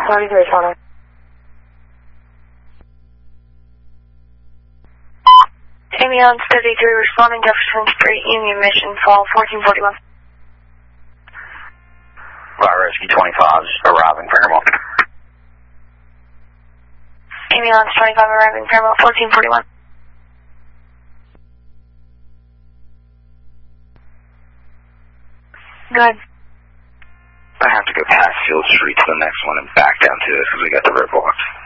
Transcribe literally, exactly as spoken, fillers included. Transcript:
thirty-three, Charlie. Ambulance thirty-three responding Jefferson Street, Union Mission, Fall fourteen forty-one. Fire Rescue twenty-five arriving Fairmont. Ambulance twenty-five arriving Fairmont, fourteen forty-one. Good. I have to go past Field Street to the next one and back down to it because we got the roadblocks.